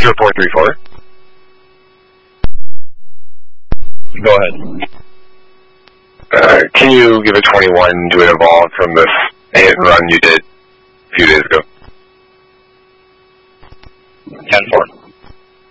Roger, 434. Go ahead. Can you give a 21 to an evolve from this hit and run you did a few days ago?